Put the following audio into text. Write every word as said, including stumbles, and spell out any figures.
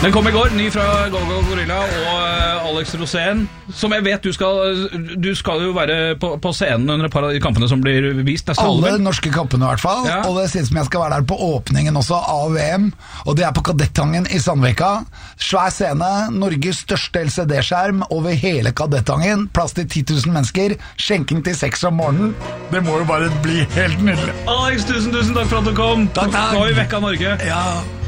Den kom i går, ny fra Gogo Gorilla og Alex Rosén, som jeg vet du skal Du skal jo være på, på scenen under et par av de kampene som blir vist. Alle norske kampene i hvert fall, ja. Og det synes som jeg skal være der på åpningen også av V M, og det er på Kadettangen i Sandvika. Svær scene, Norges største L C D-skjerm over hele Kadettangen, plass til ti tusen mennesker, skjenking til seks om morgenen. Det må jo bare bli helt nydelig. Alex, tusen, tusen takk for at du kom. Takk, takk. Nå har vi vekka Norge. Ja.